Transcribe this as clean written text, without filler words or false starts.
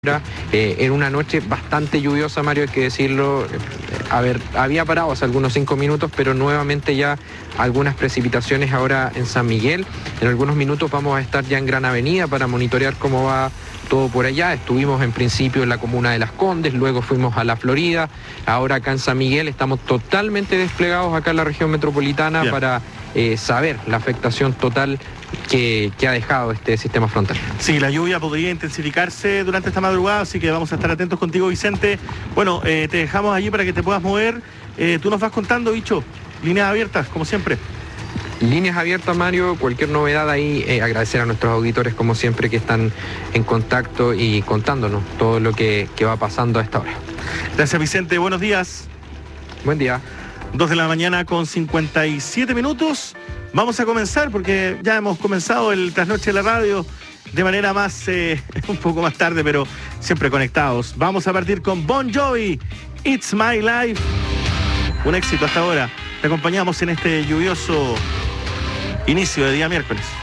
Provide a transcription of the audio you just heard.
En una noche bastante lluviosa, Mario, hay que decirlo. Había parado hace algunos 5 minutos, pero nuevamente ya algunas precipitaciones ahora en San Miguel. En algunos minutos vamos a estar ya en Gran Avenida para monitorear cómo va todo por allá. Estuvimos en principio en la comuna de Las Condes, luego fuimos a La Florida, ahora acá en San Miguel estamos totalmente desplegados acá en la región metropolitana para saber la afectación total que ha dejado este sistema frontal. Sí, la lluvia podría intensificarse durante esta madrugada, así que vamos a estar atentos contigo, Vicente. Bueno, te dejamos allí para que te puedas mover. Tú nos vas contando, Bicho, líneas abiertas, como siempre. Líneas abiertas, Mario, cualquier novedad ahí, agradecer a nuestros auditores como siempre que están en contacto y contándonos todo lo que va pasando a esta hora. Gracias, Vicente, buenos días. Buen día. 2 de la mañana con 57 minutos. Vamos a comenzar porque ya hemos comenzado el Trasnoche de la Radio de manera más, un poco más tarde, pero siempre conectados. Vamos a partir con Bon Jovi, It's My Life. Un éxito hasta ahora. Te acompañamos en este lluvioso inicio de día miércoles.